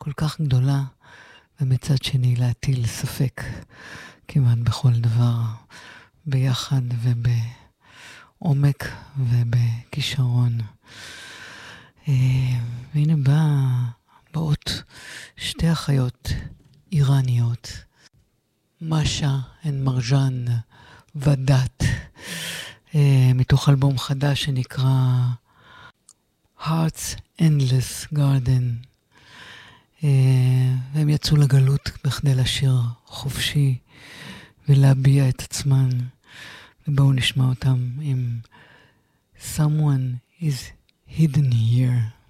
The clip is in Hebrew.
כל כך גדולה, ומצד שני להטיל ספק כמעט בכל דבר, ביחד ובעומק ובכישרון. והנה באות שתי אחיות איראניות, משה ומרג'אן ודת, מתוך אלבום חדש שנקרא Heart's Endless Garden. והם יצאו לגלות בכדי לשיר חופשי ולהביע את עצמן. ובואו נשמע אותם עם Someone is Hidden Here.